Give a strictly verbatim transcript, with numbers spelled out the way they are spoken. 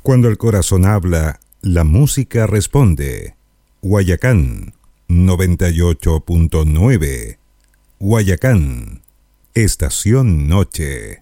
Cuando el corazón habla, la música responde. Guayacán noventa y ocho punto nueve. Guayacán, Estación Noche.